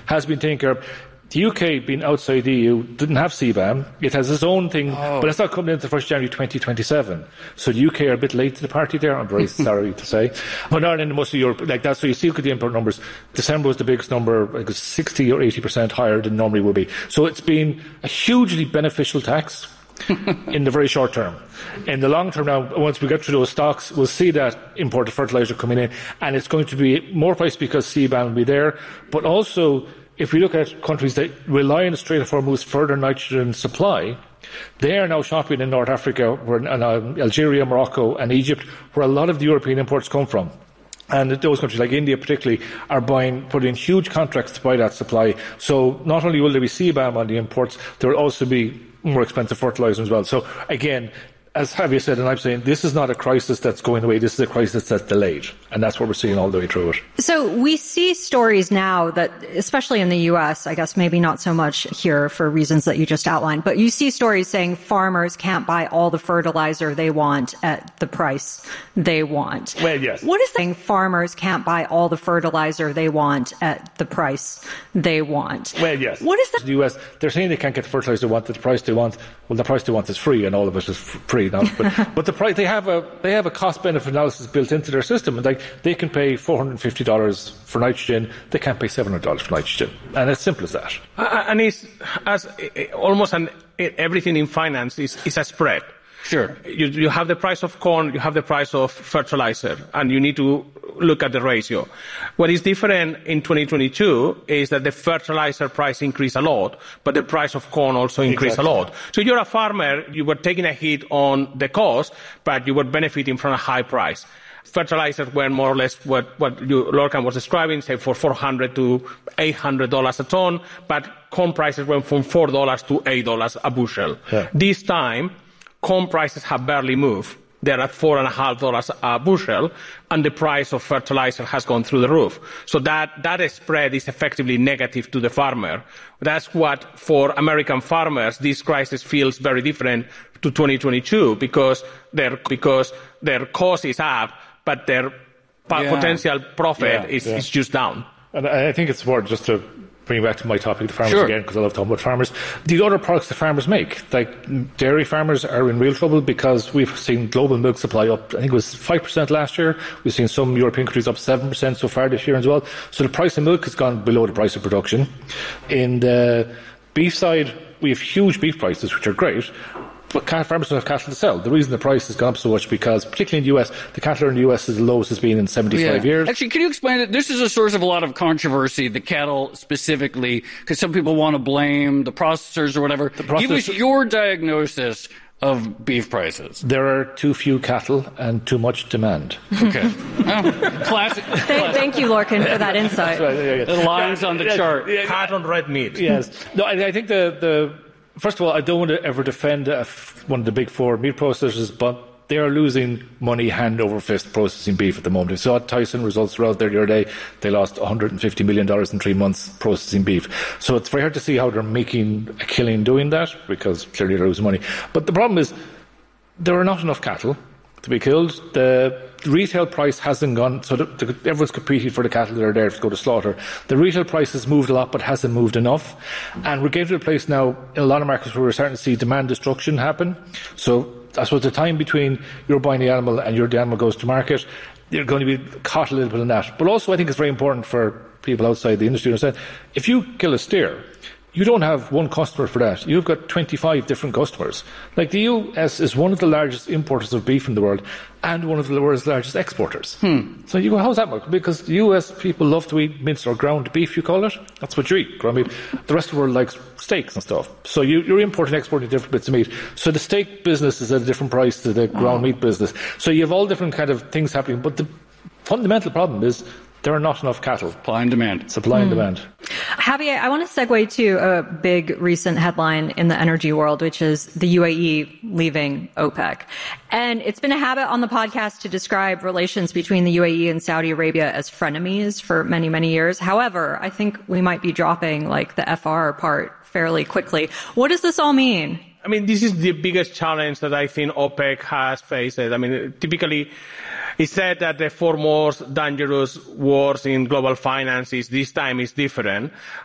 has been taken care of. The UK, being outside the EU, didn't have CBAM. It has its own thing, but it's not coming in until 1st January 2027. So the UK are a bit late to the party there, I'm very sorry to say. But Ireland and most of Europe, like that, so you see, look at the import numbers. December was the biggest number, I guess 60 or 80% higher than normally would be. So it's been a hugely beneficial tax in the very short term. In the long term now, once we get through those stocks, we'll see that imported fertiliser coming in, and it's going to be more price because CBAM will be there, but also, if we look at countries that rely on the Strait of Hormuz for their nitrogen supply, they are now shopping in North Africa, Algeria, Morocco and Egypt, where a lot of the European imports come from. And those countries, like India particularly, are putting in huge contracts to buy that supply. So not only will there be CBAM on the imports, there will also be more expensive fertiliser as well. So again, as Javier said, and I'm saying, this is not a crisis that's going away, this is a crisis that's delayed. And that's what we're seeing all the way through it. So we see stories now that, especially in the US, I guess maybe not so much here for reasons that you just outlined, but you see stories saying farmers can't buy all the fertilizer they want at the price they want. Well, yes. What is saying farmers can't buy all the fertilizer they want at the price they want? Well, yes. What is that? The US, they're saying they can't get the fertilizer they want at the price they want. Well, the price they want is free, and all of it is free now. But the price, they have a cost benefit analysis built into their system, and they can pay $450 for nitrogen. They can't pay $700 for nitrogen, and it's simple as that. And it's everything in finance is a spread. Sure. You have the price of corn, you have the price of fertilizer, and you need to look at the ratio. What is different in 2022 is that the fertilizer price increased a lot, but the price of corn also increased a lot. So you're a farmer, you were taking a hit on the cost, but you were benefiting from a high price. Fertilizers were more or less what Lorcan was describing, say for $400 to $800 a ton, but corn prices went from $4 to $8 a bushel. Yeah. This time, corn prices have barely moved. They're at $4.50 a bushel, and the price of fertilizer has gone through the roof. So that spread is effectively negative to the farmer. That's what, for American farmers, this crisis feels very different to 2022 because their cost is up, but their potential profit is just down. And I think it's worth just to bring back to my topic, the farmers, sure, again, because I love talking about farmers. The other products the farmers make, like dairy farmers, are in real trouble because we've seen global milk supply up, I think it was 5% last year. We've seen some European countries up 7% so far this year as well. So the price of milk has gone below the price of production. In the beef side, we have huge beef prices, which are great, but farmers don't have cattle to sell. The reason the price has gone up so much because, particularly in the US, the cattle are in the US is the lowest it's been in 75 years. Actually, can you explain it? This is a source of a lot of controversy, the cattle specifically, because some people want to blame the processors or whatever. Give us your diagnosis of beef prices. There are too few cattle and too much demand. Okay. Classic. Thank you, Lorcan, for that insight. The lines on the chart. Cat on red meat. Yes. No, I think first of all, I don't want to ever defend one of the big four meat processors, but they are losing money hand over fist processing beef at the moment. We saw Tyson results were out there the other day. They lost $150 million in 3 months processing beef. So it's very hard to see how they're making a killing doing that, because clearly they're losing money. But the problem is there are not enough cattle to be killed. The retail price hasn't gone, so everyone's competing for the cattle that are there to go to slaughter. The retail price has moved a lot, but hasn't moved enough. And we're getting to a place now in a lot of markets where we're starting to see demand destruction happen. So I suppose the time between you're buying the animal and the animal goes to market, you're going to be caught a little bit in that. But also I think it's very important for people outside the industry to understand, if you kill a steer, you don't have one customer for that. You've got 25 different customers. Like the US is one of the largest importers of beef in the world and one of the world's largest exporters. So you go, how's that work? Because the US people love to eat minced or ground beef, you call it. That's what you eat, ground beef. The rest of the world likes steaks and stuff. So you're importing and exporting different bits of meat. So the steak business is at a different price to the ground meat business. So you have all different kind of things happening. But the fundamental problem is there are not enough cattle. Supply and demand. Supply and demand. Javier, I want to segue to a big recent headline in the energy world, which is the UAE leaving OPEC. And it's been a habit on the podcast to describe relations between the UAE and Saudi Arabia as frenemies for many, many years. However, I think we might be dropping like the FR part fairly quickly. What does this all mean? I mean, this is the biggest challenge that I think OPEC has faced. I mean, typically, it's said that the four most dangerous wars in global finances this time is different.